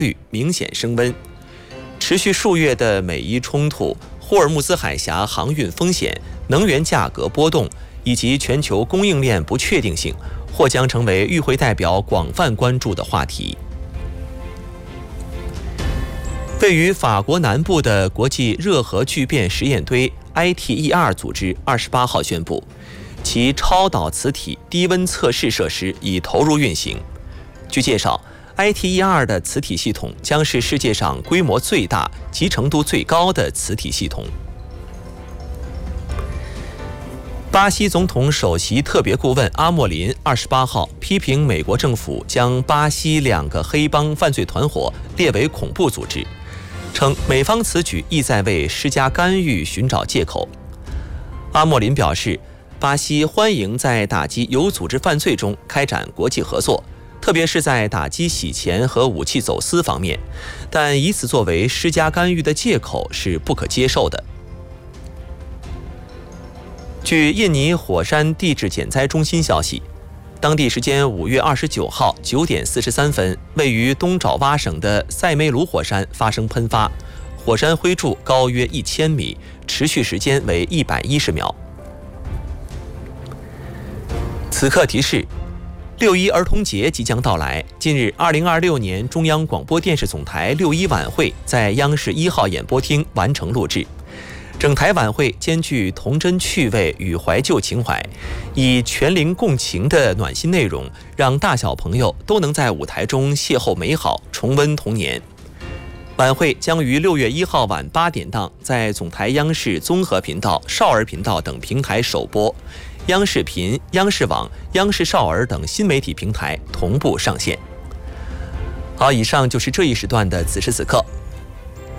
率明显升温。持续数月的美伊冲突、霍尔木兹海峡航运风险、能源价格波动以及全球供应链不确定性，或将成为与会代表广泛关注的话题。位于法国南部的国际热核聚变实验堆 ITER 组织28号宣布，其超导磁体低温测试设施已投入运行。据介绍， ITER 的磁体系统将是世界上规模最大、集成度最高的磁体系统。巴西总统首席特别顾问阿莫林28号批评美国政府将巴西2个黑帮犯罪团伙列为恐怖组织，称美方此举意在为施加干预寻找借口。阿莫林表示，巴西欢迎在打击有组织犯罪中开展国际合作，特别是在打击洗钱和武器走私方面，但以此作为施加干预的借口是不可接受的。据印尼火山地质减灾中心消息，当地时间5月29号9点43分，位于东爪哇省的塞梅鲁火山发生喷发，火山灰柱高约1000米，持续时间为110秒。此刻提示，6·1儿童节即将到来。近日，2026年中央广播电视总台6·1晚会在央视1号演播厅完成录制。整台晚会兼具童真趣味与怀旧情怀，以全龄共情的暖心内容，让大小朋友都能在舞台中邂逅美好，重温童年。晚会将于6月1号晚8点档在总台央视综合频道、少儿频道等平台首播，央视频、央视网、央视少儿等新媒体平台同步上线。好，以上就是这一时段的此时此刻。